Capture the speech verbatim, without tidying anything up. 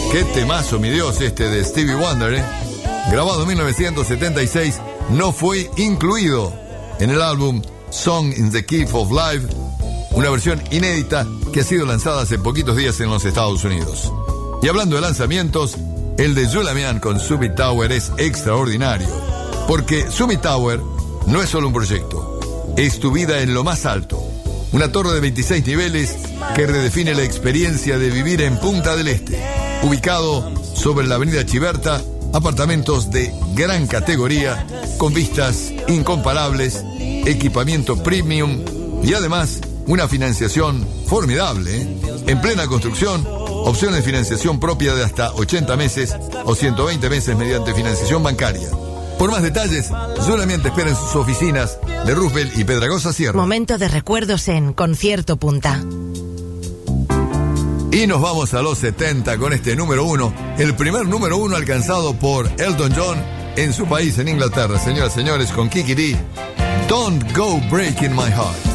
Qué temazo, mi Dios, este de Stevie Wonder, ¿eh? Grabado en mil novecientos setenta y seis, no fue incluido en el álbum Song in the Key of Life, una versión inédita que ha sido lanzada hace poquitos días en los Estados Unidos. Y hablando de lanzamientos, el de Zulamian con Summit Tower es extraordinario, porque Summit Tower no es solo un proyecto, es tu vida en lo más alto. Una torre de veintiséis niveles que redefine la experiencia de vivir en Punta del Este. Ubicado sobre la avenida Chiberta, apartamentos de gran categoría, con vistas incomparables, equipamiento premium y además una financiación formidable, ¿eh? En plena construcción, opciones de financiación propia de hasta ochenta meses o ciento veinte meses mediante financiación bancaria. Por más detalles, Zulamian te espera en sus oficinas de Roosevelt y Pedragosa Sierra. Momento de recuerdos en Concierto Punta. Y nos vamos a los setenta con este número uno, el primer número uno alcanzado por Elton John en su país, en Inglaterra. Señoras y señores, con Kiki Dee, Don't Go Breaking My Heart.